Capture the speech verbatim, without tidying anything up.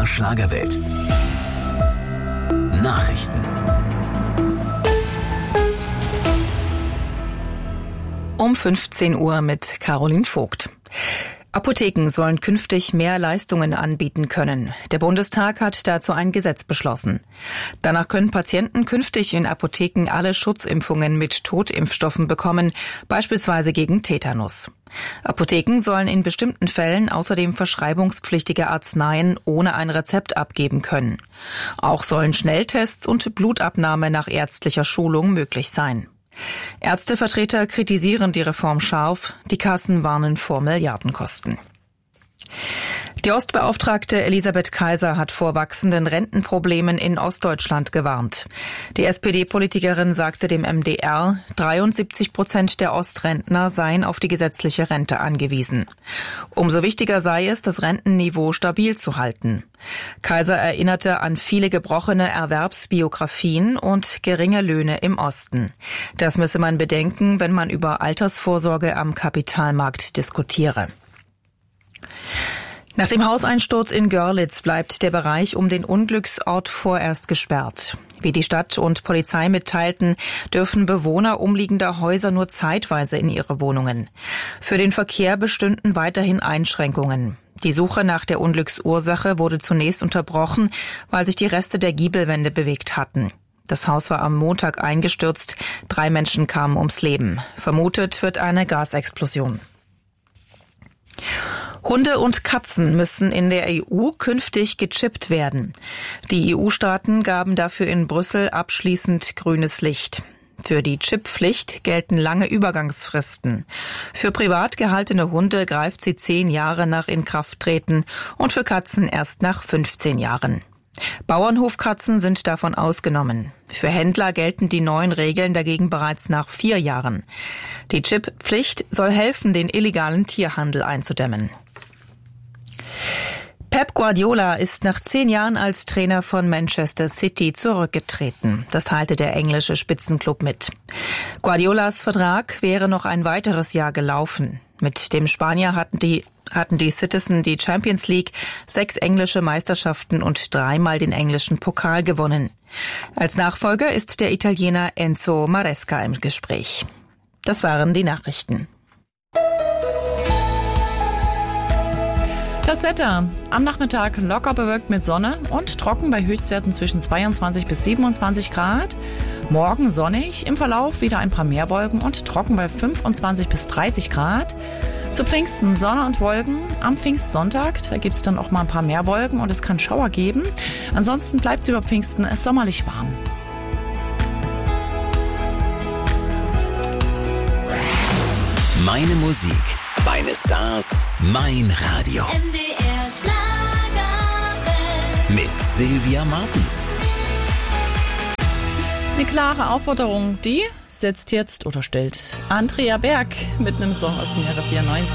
der Schlagerwelt. Nachrichten. Um fünfzehn Uhr mit Caroline Vogt. Apotheken sollen künftig mehr Leistungen anbieten können. Der Bundestag hat dazu ein Gesetz beschlossen. Danach können Patienten künftig in Apotheken alle Schutzimpfungen mit Totimpfstoffen bekommen, beispielsweise gegen Tetanus. Apotheken sollen in bestimmten Fällen außerdem verschreibungspflichtige Arzneien ohne ein Rezept abgeben können. Auch sollen Schnelltests und Blutabnahme nach ärztlicher Schulung möglich sein. Ärztevertreter kritisieren die Reform scharf, die Kassen warnen vor Milliardenkosten. Die Ostbeauftragte Elisabeth Kaiser hat vor wachsenden Rentenproblemen in Ostdeutschland gewarnt. Die S P D-Politikerin sagte dem M D R, dreiundsiebzig Prozent der Ostrentner seien auf die gesetzliche Rente angewiesen. Umso wichtiger sei es, das Rentenniveau stabil zu halten. Kaiser erinnerte an viele gebrochene Erwerbsbiografien und geringe Löhne im Osten. Das müsse man bedenken, wenn man über Altersvorsorge am Kapitalmarkt diskutiere. Nach dem Hauseinsturz in Görlitz bleibt der Bereich um den Unglücksort vorerst gesperrt. Wie die Stadt und Polizei mitteilten, dürfen Bewohner umliegender Häuser nur zeitweise in ihre Wohnungen. Für den Verkehr bestünden weiterhin Einschränkungen. Die Suche nach der Unglücksursache wurde zunächst unterbrochen, weil sich die Reste der Giebelwände bewegt hatten. Das Haus war am Montag eingestürzt, drei Menschen kamen ums Leben. Vermutet wird eine Gasexplosion. Hunde und Katzen müssen in der E U künftig gechippt werden. Die E U-Staaten gaben dafür in Brüssel abschließend grünes Licht. Für die Chipppflicht gelten lange Übergangsfristen. Für privat gehaltene Hunde greift sie zehn Jahre nach Inkrafttreten und für Katzen erst nach fünfzehn Jahren. Bauernhofkatzen sind davon ausgenommen. Für Händler gelten die neuen Regeln dagegen bereits nach vier Jahren. Die Chipppflicht soll helfen, den illegalen Tierhandel einzudämmen. Pep Guardiola ist nach zehn Jahren als Trainer von Manchester City zurückgetreten. Das teilte der englische Spitzenklub mit. Guardiolas Vertrag wäre noch ein weiteres Jahr gelaufen. Mit dem Spanier hatten die hatten die Citizen die Champions League, sechs englische Meisterschaften und dreimal den englischen Pokal gewonnen. Als Nachfolger ist der Italiener Enzo Maresca im Gespräch. Das waren die Nachrichten. Das Wetter. Am Nachmittag locker bewölkt mit Sonne und trocken bei Höchstwerten zwischen zweiundzwanzig bis siebenundzwanzig Grad. Morgen sonnig, im Verlauf wieder ein paar mehr Wolken und trocken bei fünfundzwanzig bis dreißig Grad. Zu Pfingsten Sonne und Wolken. Am Pfingstsonntag, da gibt es dann auch mal ein paar mehr Wolken und es kann Schauer geben. Ansonsten bleibt es über Pfingsten sommerlich warm. Meine Musik, meine Stars, mein Radio. M D R Schlagerwelt. Mit Sylvia Martens. Eine klare Aufforderung, die setzt jetzt oder stellt Andrea Berg mit einem Song aus dem Jahre vierundneunzig.